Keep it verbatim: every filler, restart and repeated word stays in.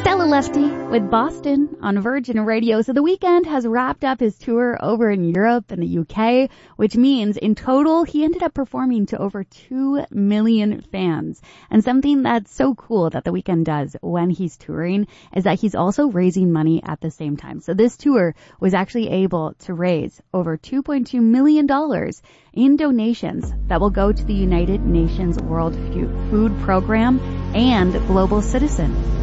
Stella Lefty with Boston on Virgin Radio. So The Weeknd has wrapped up his tour over in Europe and the U K, which means in total he ended up performing to over two million fans. And something that's so cool that The Weeknd does when he's touring is that he's also raising money at the same time. So this tour was actually able to raise over two point two million dollars in donations that will go to the United Nations World Food Program and Global Citizen.